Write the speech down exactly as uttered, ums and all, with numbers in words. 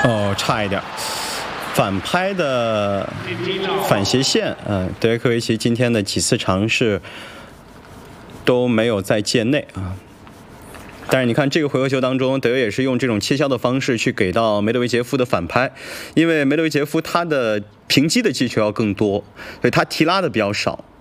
哦，差一点，反拍的反斜线，嗯、呃，德约科维奇今天的几次尝试都没有在界内啊。但是你看这个回合球当中，德约也是用这种切削的方式去给到梅德韦杰夫的反拍，因为梅德韦杰夫他的平击的技巧要更多，所以他提拉的比较少。